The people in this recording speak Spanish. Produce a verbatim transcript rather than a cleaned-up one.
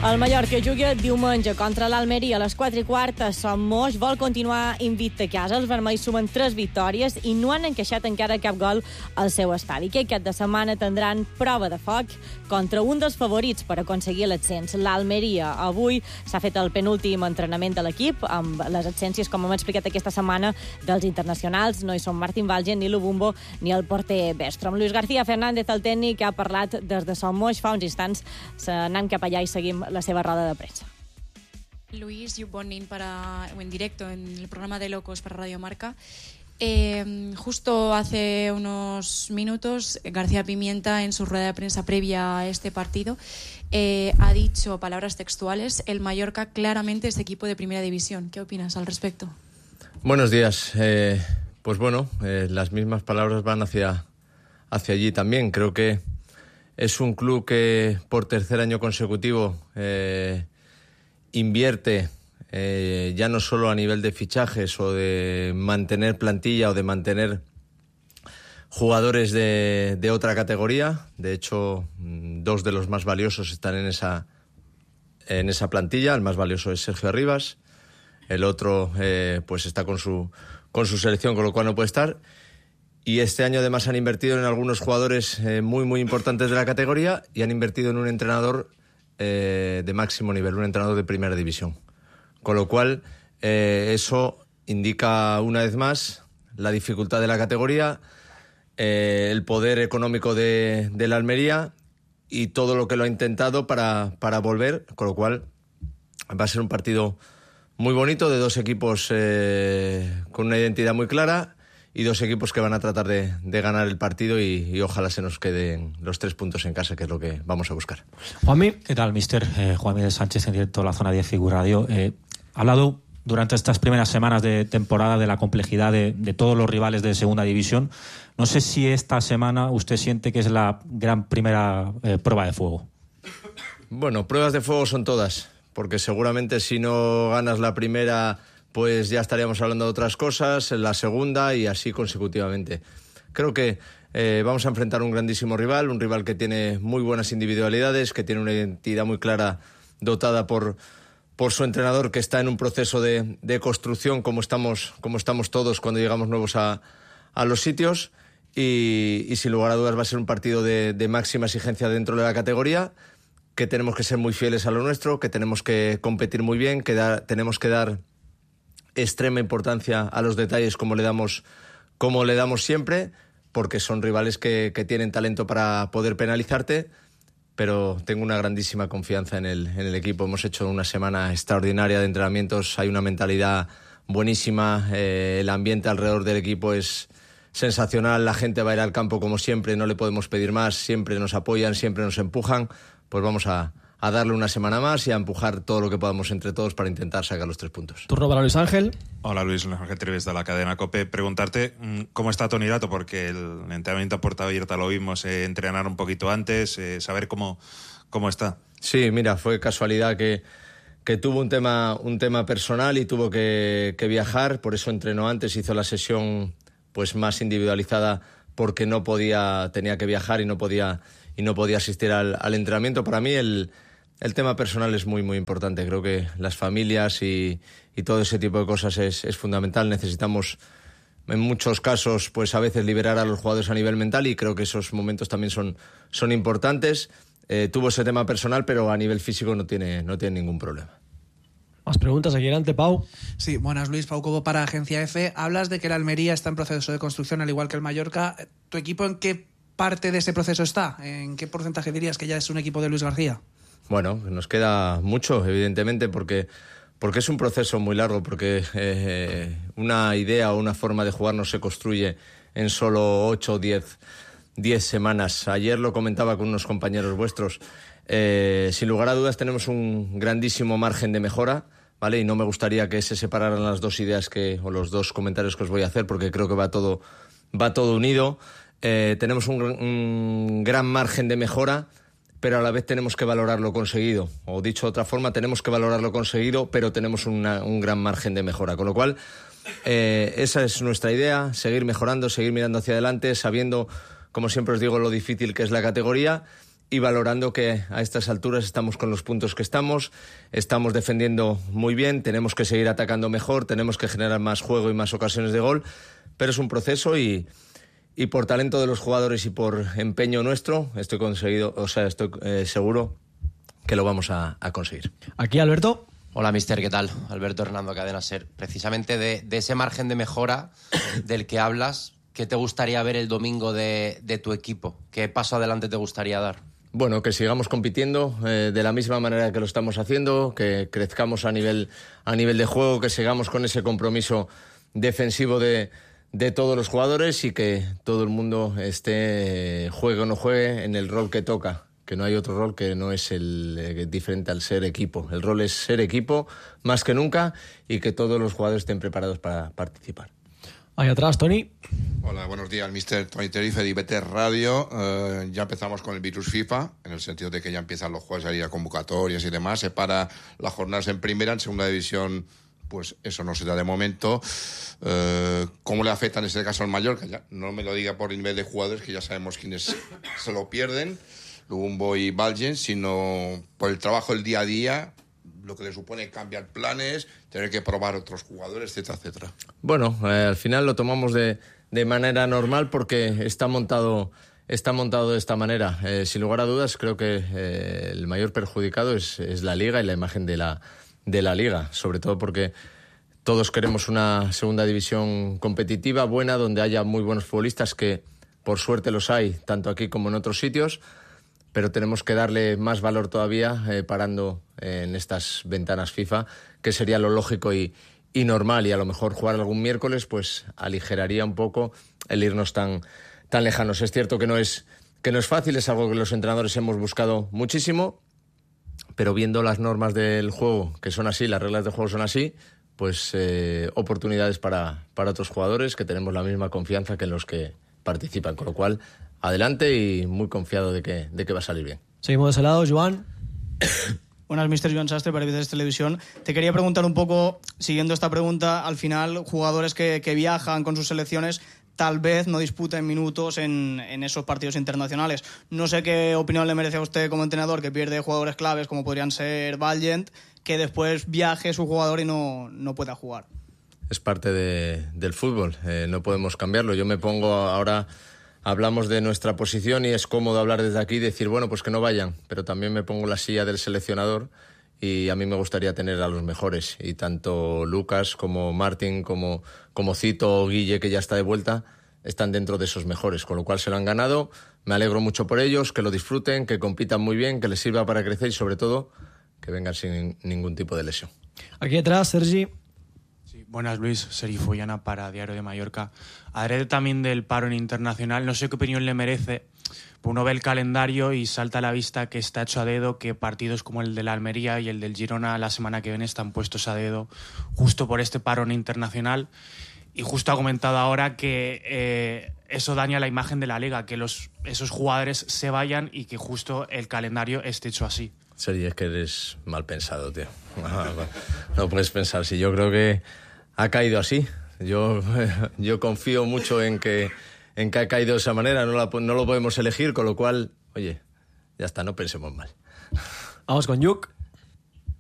El Mallorca juga diumenge contra l'Almeria a les quatre i quart a Son Moix. Vol continuar invicte a casa. Els vermells sumen tres victòries i no han encaixat encara cap gol al seu estadi. Aquest cap de setmana tindran prova de foc contra un dels favorits per aconseguir l'ascens, l'Almeria. Avui s'ha fet el penúltim entrenament de l'equip amb les absències, com hem explicat aquesta setmana, dels internacionals. No hi són Martín Valgen, ni Lubumbo, ni el porter Bestrom. Luis García Fernández, el tècnic, ha parlat des de Son Moix fa uns instants. Anant cap allà i seguim la seva roda de prensa. Luis, you've born in para en directo en el programa de Locos para Radio Marca. Eh, justo hace unos minutos, García Pimienta, en su rueda de prensa previa a este partido, eh, ha dicho palabras textuales: el Mallorca claramente es equipo de primera división. ¿Qué opinas al respecto? Buenos días. Eh, pues bueno, eh, las mismas palabras van hacia, hacia allí también. Creo que es un club que por tercer año consecutivo eh, invierte eh, ya no solo a nivel de fichajes o de mantener plantilla o de mantener jugadores de, de otra categoría. De hecho, dos de los más valiosos están en esa, en esa plantilla. El más valioso es Sergio Arribas. El otro eh, pues está con su, con su selección, con lo cual no puede estar. Y este año además han invertido en algunos jugadores eh, muy, muy importantes de la categoría y han invertido en un entrenador eh, de máximo nivel, un entrenador de primera división. Con lo cual, eh, eso indica una vez más la dificultad de la categoría, eh, el poder económico de, de la Almería y todo lo que lo ha intentado para, para volver. Con lo cual, va a ser un partido muy bonito de dos equipos eh, con una identidad muy clara y dos equipos que van a tratar de, de ganar el partido y, y ojalá se nos queden los tres puntos en casa, que es lo que vamos a buscar. Juanmi. ¿Qué tal, mister? Eh, Juan Miguel Sánchez, en directo a la Zona diez Figura Radio. Eh, ha hablado durante estas primeras semanas de temporada de la complejidad de, de todos los rivales de segunda división. No sé si esta semana usted siente que es la gran primera eh, prueba de fuego. Bueno, pruebas de fuego son todas, porque seguramente si no ganas la primera, pues ya estaríamos hablando de otras cosas, en la segunda y así consecutivamente. Creo que eh, vamos a enfrentar un grandísimo rival, un rival que tiene muy buenas individualidades, que tiene una identidad muy clara dotada por, por su entrenador, que está en un proceso de, de construcción como estamos, como estamos todos cuando llegamos nuevos a, a los sitios y, y sin lugar a dudas va a ser un partido de, de máxima exigencia dentro de la categoría, que tenemos que ser muy fieles a lo nuestro, que tenemos que competir muy bien, que da, tenemos que dar extrema importancia a los detalles como le damos, como le damos siempre, porque son rivales que, que tienen talento para poder penalizarte, pero tengo una grandísima confianza en el, en el equipo. Hemos hecho una semana extraordinaria de entrenamientos, hay una mentalidad buenísima, eh, el ambiente alrededor del equipo es sensacional, la gente va a ir al campo como siempre, no le podemos pedir más, siempre nos apoyan, siempre nos empujan, pues vamos a a darle una semana más y a empujar todo lo que podamos entre todos para intentar sacar los tres puntos. Turno para Luis Ángel. Hola Luis, Luis Ángel Treves de la cadena COPE. Preguntarte cómo está Toni Lato, porque el entrenamiento a puerta abierta lo vimos, eh, entrenar un poquito antes, eh, saber cómo, cómo está. Sí, mira, fue casualidad que, que tuvo un tema, un tema personal y tuvo que, que viajar, por eso entrenó antes, hizo la sesión pues más individualizada porque no podía, tenía que viajar y no podía, y no podía asistir al, al entrenamiento. Para mí el El tema personal es muy, muy importante. Creo que las familias y, y todo ese tipo de cosas es, es fundamental. Necesitamos, en muchos casos, pues a veces liberar a los jugadores a nivel mental y creo que esos momentos también son, son importantes. Eh, tuvo ese tema personal, pero a nivel físico no tiene, no tiene ningún problema. Más preguntas aquí delante, Pau. Sí, buenas, Luis. Pau Cobo para Agencia F. Hablas de que la Almería está en proceso de construcción, al igual que el Mallorca. ¿Tu equipo en qué parte de ese proceso está? ¿En qué porcentaje dirías que ya es un equipo de Luis García? Bueno, nos queda mucho, evidentemente, porque, porque es un proceso muy largo, porque eh, una idea o una forma de jugar no se construye en solo ocho o diez, diez semanas. Ayer lo comentaba con unos compañeros vuestros. Eh, sin lugar a dudas tenemos un grandísimo margen de mejora, ¿vale? Y no me gustaría que se separaran las dos ideas que, o los dos comentarios que os voy a hacer, porque creo que va todo, va todo unido. Eh, tenemos un, un gran margen de mejora, pero a la vez tenemos que valorar lo conseguido. O dicho de otra forma, tenemos que valorar lo conseguido, pero tenemos una, un gran margen de mejora. Con lo cual, eh, esa es nuestra idea, seguir mejorando, seguir mirando hacia adelante, sabiendo, como siempre os digo, lo difícil que es la categoría y valorando que a estas alturas estamos con los puntos que estamos, estamos defendiendo muy bien, tenemos que seguir atacando mejor, tenemos que generar más juego y más ocasiones de gol, pero es un proceso y, y por talento de los jugadores y por empeño nuestro, estoy conseguido, o sea, estoy eh, seguro que lo vamos a, a conseguir. Aquí Alberto. Hola, mister, ¿qué tal? Alberto Hernando, Cadena SER. Precisamente de, de ese margen de mejora del que hablas, ¿qué te gustaría ver el domingo de, de tu equipo? ¿Qué paso adelante te gustaría dar? Bueno, que sigamos compitiendo eh, de la misma manera que lo estamos haciendo, que crezcamos a nivel, a nivel de juego, que sigamos con ese compromiso defensivo de, de todos los jugadores y que todo el mundo esté, juegue o no juegue, en el rol que toca. Que no hay otro rol que no es el eh, diferente al ser equipo. El rol es ser equipo más que nunca y que todos los jugadores estén preparados para participar. Ahí atrás, Tony. Hola, buenos días, mister Tony Terife de I B T Radio. Eh, ya empezamos con el virus FIFA, en el sentido de que ya empiezan los juegos a ir a convocatorias y demás. Se para las jornadas en primera, en segunda división, pues eso no se da de momento. Eh, ¿Cómo le afecta en este caso al Mallorca? Ya, no me lo diga por nivel de jugadores, que ya sabemos quiénes se lo pierden. Lubumbo y Valgen, sino por el trabajo del día a día, lo que le supone cambiar planes, tener que probar otros jugadores, etcétera, etcétera. Bueno, eh, al final lo tomamos de, de manera normal porque está montado, está montado de esta manera. Eh, sin lugar a dudas, creo que eh, el mayor perjudicado es, es la Liga y la imagen de la, de la Liga, sobre todo porque todos queremos una segunda división competitiva, buena, donde haya muy buenos futbolistas, que por suerte los hay, tanto aquí como en otros sitios, pero tenemos que darle más valor todavía eh, parando eh, en estas ventanas FIFA, que sería lo lógico y, y normal, y a lo mejor jugar algún miércoles pues aligeraría un poco el irnos tan, tan lejanos. Es cierto que no es, que no es fácil, es algo que los entrenadores hemos buscado muchísimo, pero viendo las normas del juego, que son así, las reglas del juego son así, pues eh, oportunidades para, para otros jugadores que tenemos la misma confianza que en los que participan, con lo cual adelante y muy confiado de que, de que va a salir bien. Seguimos de ese lado, Joan. Buenas, mister Joan Sastre, para I B C Televisión. Te quería preguntar un poco, siguiendo esta pregunta, al final, jugadores que, que viajan con sus selecciones tal vez no disputen minutos en, en esos partidos internacionales. No sé qué opinión le merece a usted como entrenador, que pierde jugadores claves como podrían ser Valgent, que después viaje su jugador y no, no pueda jugar. Es parte de, del fútbol, eh, no podemos cambiarlo. Yo me pongo ahora... Hablamos de nuestra posición y es cómodo hablar desde aquí y decir, bueno, pues que no vayan, pero también me pongo en la silla del seleccionador y a mí me gustaría tener a los mejores. Y tanto Lucas como Martín, como, como Cito o Guille, que ya está de vuelta, están dentro de esos mejores, con lo cual se lo han ganado. Me alegro mucho por ellos, que lo disfruten, que compitan muy bien, que les sirva para crecer y sobre todo que vengan sin ningún tipo de lesión. Aquí atrás, Sergi. Buenas, Luis. Sergi Follana para Diario de Mallorca. Adrede también del paro internacional, no sé qué opinión le merece. Uno ve el calendario y salta a la vista que está hecho a dedo, que partidos como el de la Almería y el del Girona la semana que viene están puestos a dedo justo por este parón internacional. Y justo ha comentado ahora que eh, eso daña la imagen de la Liga, que los, esos jugadores se vayan y que justo el calendario esté hecho así. Sergi, es que eres mal pensado, tío. No puedes pensar, si yo creo que ha caído así. Yo, yo confío mucho en que, en que ha caído de esa manera, no, la, no lo podemos elegir, con lo cual, oye, ya está, no pensemos mal. Vamos con Yuk.